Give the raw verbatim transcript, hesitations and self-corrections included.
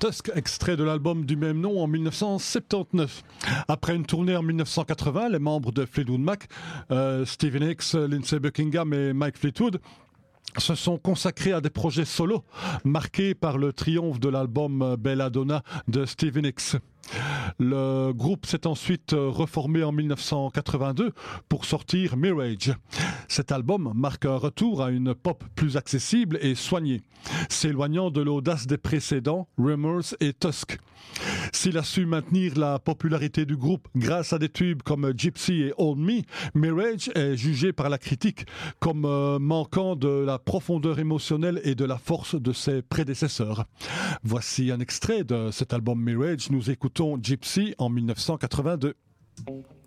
Tusk, extrait de l'album du même nom en dix-neuf cent soixante-dix-neuf. Après une tournée en dix-neuf cent quatre-vingts, les membres de Fleetwood Mac, euh, Stevie Nicks, Lindsey Buckingham et Mike Fleetwood, se sont consacrés à des projets solos, marqués par le triomphe de l'album Belladonna de Stevie Nicks. Le groupe s'est ensuite reformé en dix-neuf cent quatre-vingt-deux pour sortir Mirage. Cet album marque un retour à une pop plus accessible et soignée, s'éloignant de l'audace des précédents Rumors et Tusk. S'il a su maintenir la popularité du groupe grâce à des tubes comme Gypsy et Hold Me, Mirage est jugé par la critique comme euh, manquant de la profondeur émotionnelle et de la force de ses prédécesseurs. Voici un extrait de cet album Mirage. Nous écoutons Gypsy en dix-neuf cent quatre-vingt-deux.